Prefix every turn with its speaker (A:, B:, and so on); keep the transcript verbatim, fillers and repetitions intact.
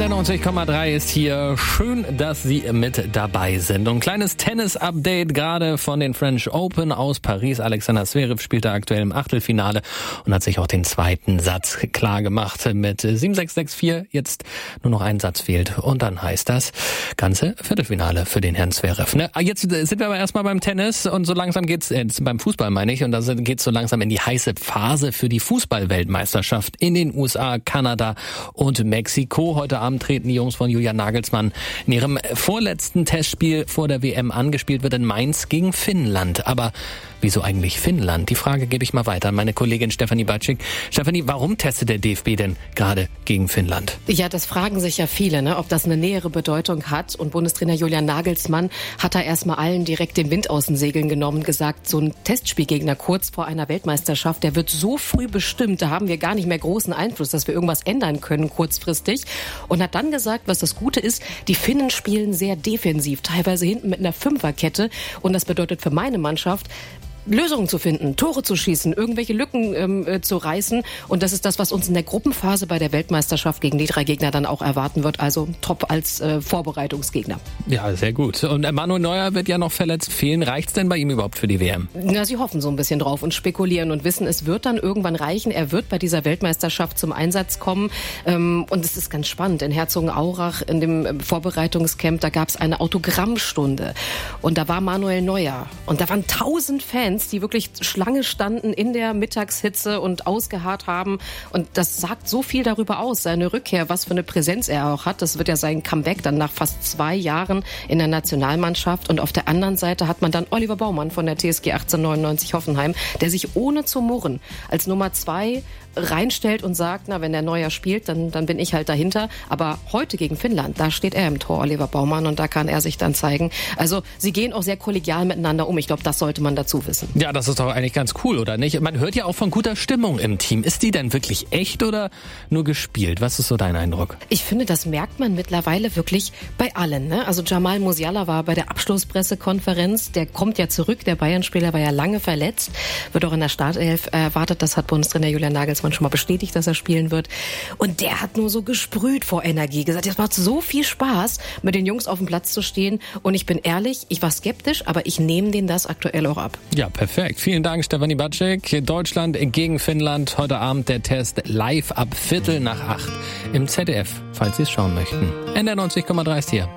A: N D R neunzig Komma drei ist hier. Schön, dass Sie mit dabei sind. Und ein kleines Tennis-Update gerade von den French Open aus Paris. Alexander Zverev spielt da aktuell im Achtelfinale und hat sich auch den zweiten Satz klar gemacht mit sieben sechs, sechs vier. Jetzt nur noch ein Satz fehlt und dann heißt das ganze Viertelfinale für den Herrn Zverev. Ne? Jetzt sind wir aber erstmal beim Tennis und so langsam geht's, äh, beim Fußball meine ich, und da geht's so langsam in die heiße Phase für die Fußball-Weltmeisterschaft in den U S A, Kanada und Mexiko. Heute Abend treten die Jungs von Julian Nagelsmann in ihrem vorletzten Testspiel vor der W M an. Gespielt wird in Mainz gegen Finnland. Aber wieso eigentlich Finnland? Die Frage gebe ich mal weiter an meine Kollegin Stefanie Batschik. Stefanie, warum testet der D F B denn gerade gegen Finnland?
B: Ja, das fragen sich ja viele, ne, ob das eine nähere Bedeutung hat. Und Bundestrainer Julian Nagelsmann hat da erstmal allen direkt den Wind aus den Segeln genommen, gesagt, so ein Testspielgegner kurz vor einer Weltmeisterschaft, der wird so früh bestimmt, da haben wir gar nicht mehr großen Einfluss, dass wir irgendwas ändern können kurzfristig. Und hat dann gesagt, was das Gute ist, die Finnen spielen sehr defensiv, teilweise hinten mit einer Fünferkette. Und das bedeutet für meine Mannschaft, Lösungen zu finden, Tore zu schießen, irgendwelche Lücken ähm, äh, zu reißen. Und das ist das, was uns in der Gruppenphase bei der Weltmeisterschaft gegen die drei Gegner dann auch erwarten wird. Also top als äh, Vorbereitungsgegner.
A: Ja, sehr gut. Und Manuel Neuer wird ja noch verletzt fehlen. Reicht's denn bei ihm überhaupt für die W M?
B: Ja, sie hoffen so ein bisschen drauf und spekulieren und wissen, es wird dann irgendwann reichen. Er wird bei dieser Weltmeisterschaft zum Einsatz kommen. Ähm, und es ist ganz spannend. In Herzogenaurach, in dem Vorbereitungscamp, da gab es eine Autogrammstunde. Und da war Manuel Neuer. Und da waren tausend Fans, die wirklich Schlange standen in der Mittagshitze und ausgeharrt haben. Und das sagt so viel darüber aus, seine Rückkehr, was für eine Präsenz er auch hat. Das wird ja sein Comeback dann nach fast zwei Jahren in der Nationalmannschaft. Und auf der anderen Seite hat man dann Oliver Baumann von der T S G achtzehnhundertneunundneunzig Hoffenheim, der sich ohne zu murren als Nummer zwei reinstellt und sagt, na, wenn der Neuer spielt, dann, dann bin ich halt dahinter. Aber heute gegen Finnland, da steht er im Tor, Oliver Baumann, und da kann er sich dann zeigen. Also sie gehen auch sehr kollegial miteinander um. Ich glaube, das sollte man dazu wissen.
A: Ja, das ist doch eigentlich ganz cool, oder nicht? Man hört ja auch von guter Stimmung im Team. Ist die denn wirklich echt oder nur gespielt? Was ist so dein Eindruck?
B: Ich finde, das merkt man mittlerweile wirklich bei allen. Ne? Also Jamal Musiala war bei der Abschlusspressekonferenz. Der kommt ja zurück. Der Bayern-Spieler war ja lange verletzt. Wird auch in der Startelf erwartet. Das hat Bundestrainer Julian Nagelsmann schon mal bestätigt, dass er spielen wird. Und der hat nur so gesprüht vor Energie. Gesagt, es macht so viel Spaß, mit den Jungs auf dem Platz zu stehen. Und ich bin ehrlich, ich war skeptisch, aber ich nehme denen das aktuell auch ab.
A: Ja, perfekt. Vielen Dank, Stefanie Batschik. Deutschland gegen Finnland. Heute Abend der Test live ab Viertel nach acht im Z D F, falls Sie es schauen möchten. N D R neunzig Komma drei ist hier.